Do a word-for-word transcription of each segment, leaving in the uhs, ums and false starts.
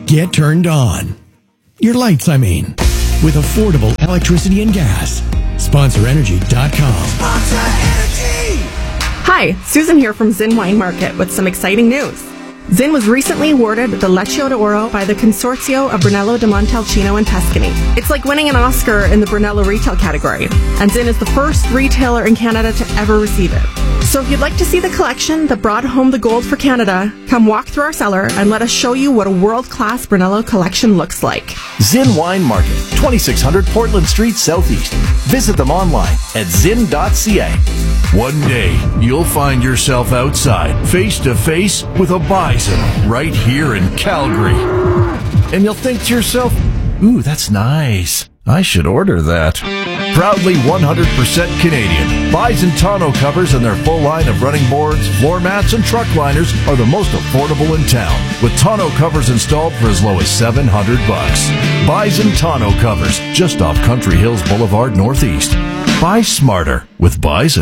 Get turned on. Your lights, I mean. With affordable electricity and gas. Sponsor Energy dot com. Sponsor Energy! Hi, Susan here from Zinn Wine Market with some exciting news. Zinn was recently awarded the Leccio d'Oro by the Consorzio of Brunello di Montalcino and Tuscany. It's like winning an Oscar in the Brunello retail category, and Zinn is the first retailer in Canada to ever receive it. So if you'd like to see the collection that brought home the gold for Canada, come walk through our cellar and let us show you what a world-class Brunello collection looks like. Zinn Wine Market, twenty-six hundred Portland Street Southeast. Visit them online at zinn dot c a. One day, you'll find yourself outside, face to face with a bison, right here in Calgary. And you'll think to yourself, ooh, that's nice. I should order that. Proudly one hundred percent Canadian, Bison tonneau covers and their full line of running boards, floor mats, and truck liners are the most affordable in town, with tonneau covers installed for as low as seven hundred bucks. Bison tonneau covers, just off Country Hills Boulevard Northeast. Buy smarter with Bison.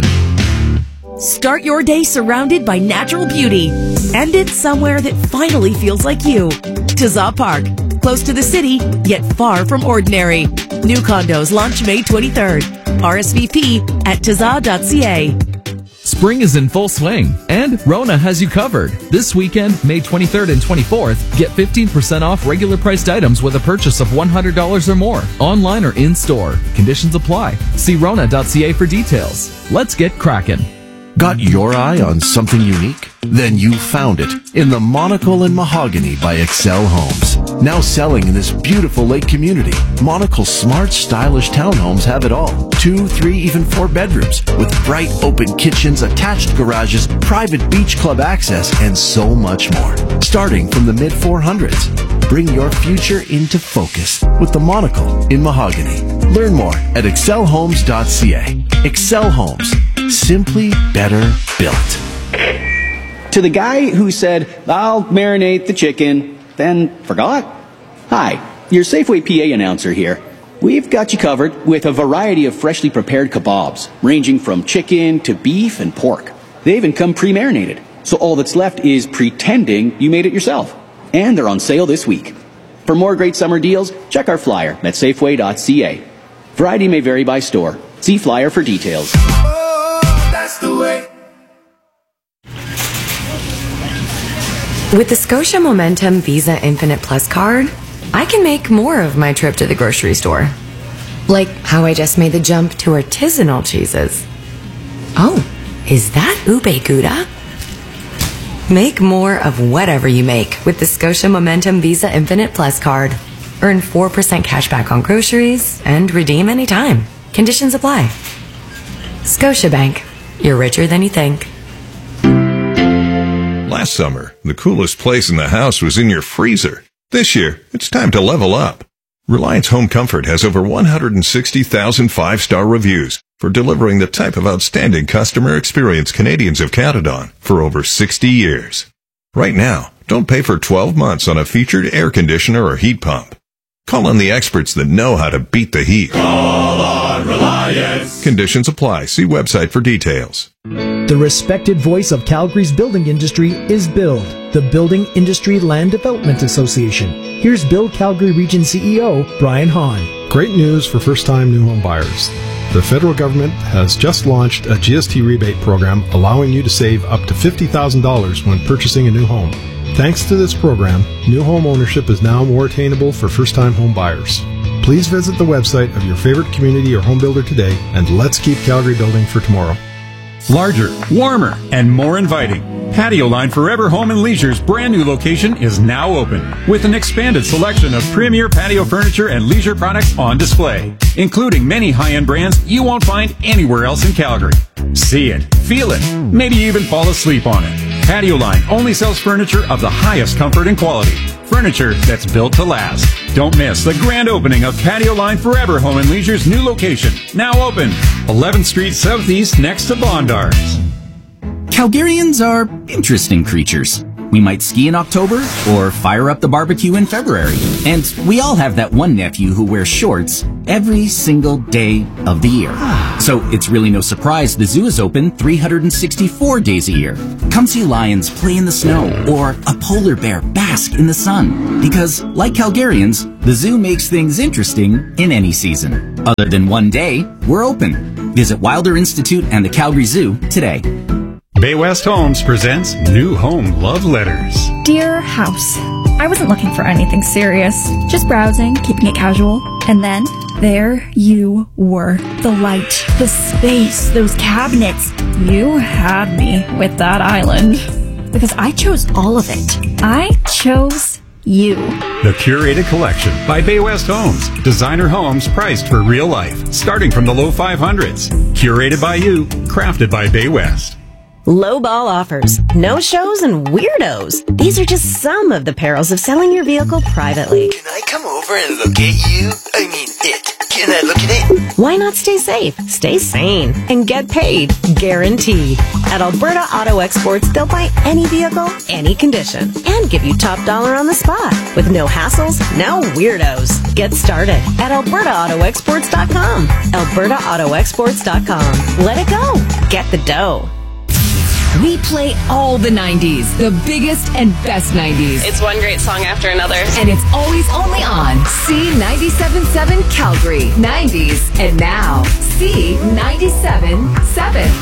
Start your day surrounded by natural beauty. End it somewhere that finally feels like you. Tizah Park. Close to the city, yet far from ordinary. New condos launch May twenty-third. R S V P at tizah dot c a. Spring is in full swing, and Rona has you covered. This weekend, May twenty-third and twenty-fourth, get fifteen percent off regular priced items with a purchase of one hundred dollars or more, online or in-store. Conditions apply. See rona dot c a for details. Let's get crackin'. Got your eye on something unique? Then you found it in the Monocle and Mahogany by Excel Homes. Now selling in this beautiful lake community, Monocle's smart, stylish townhomes have it all. Two, three, even four bedrooms with bright open kitchens, attached garages, private beach club access, and so much more. Starting from the mid four hundreds. Bring your future into focus with the Monocle in Mahogany. Learn more at excel homes dot c a. Excel Homes. Simply better built. To the guy who said, I'll marinate the chicken, then forgot. Hi, your Safeway P A announcer here. We've got you covered with a variety of freshly prepared kebabs, ranging from chicken to beef and pork. They even come pre-marinated, so all that's left is pretending you made it yourself. And they're on sale this week. For more great summer deals, check our flyer at safeway dot c a. Variety may vary by store. See flyer for details. Oh, that's the way. With the Scotia Momentum Visa Infinite Plus card, I can make more of my trip to the grocery store. Like how I just made the jump to artisanal cheeses. Oh, is that ube gouda? Make more of whatever you make with the Scotia Momentum Visa Infinite Plus card. Earn four percent cash back on groceries and redeem anytime. Conditions apply. Scotiabank. You're richer than you think. Last summer, the coolest place in the house was in your freezer. This year, it's time to level up. Reliance Home Comfort has over one hundred sixty thousand five-star reviews for delivering the type of outstanding customer experience Canadians have counted on for over sixty years. Right now, don't pay for twelve months on a featured air conditioner or heat pump. Call on the experts that know how to beat the heat. Call on Reliance. Conditions apply. See website for details. The respected voice of Calgary's building industry is BUILD, the Building Industry Land Development Association. Here's BUILD Calgary Region C E O, Brian Hahn. Great news for first-time new home buyers. The federal government has just launched a G S T rebate program allowing you to save up to fifty thousand dollars when purchasing a new home. Thanks to this program, new home ownership is now more attainable for first-time home buyers. Please visit the website of your favorite community or home builder today, and let's keep Calgary building for tomorrow. Larger, warmer, and more inviting. Patio Line Forever Home and Leisure's brand new location is now open with an expanded selection of premier patio furniture and leisure products on display, including many high-end brands you won't find anywhere else in Calgary. See it, feel it, maybe even fall asleep on it. Patio Line only sells furniture of the highest comfort and quality. Furniture that's built to last. Don't miss the grand opening of Patio Line Forever Home and Leisure's new location, now open, eleventh Street Southeast next to Bondars. Calgarians are interesting creatures. We might ski in October or fire up the barbecue in February. And we all have that one nephew who wears shorts every single day of the year. So it's really no surprise the zoo is open three hundred sixty-four days a year. Come see lions play in the snow or a polar bear bask in the sun. Because, like Calgarians, the zoo makes things interesting in any season. Other than one day, we're open. Visit Wilder Institute and the Calgary Zoo today. Bay West Homes presents New Home Love Letters. Dear House, I wasn't looking for anything serious, just browsing, keeping it casual, and then there you were. The light, the space, those cabinets. You had me with that island. Because I chose all of it. I chose you. The Curated Collection by Bay West Homes. Designer homes priced for real life, starting from the low five hundreds. Curated by you, crafted by Bay West. Low-ball offers, no-shows, and weirdos. These are just some of the perils of selling your vehicle privately. Can I come over and look at you? I mean, it. Can I look at it? Why not stay safe, stay sane, and get paid? Guaranteed. At Alberta Auto Exports, they'll buy any vehicle, any condition, and give you top dollar on the spot. With no hassles, no weirdos. Get started at alberta auto exports dot com. alberta auto exports dot com. Let it go. Get the dough. We play all the nineties, the biggest and best nineties. It's one great song after another. And it's always only on C ninety-seven point seven Calgary. nineties and now C ninety-seven point seven.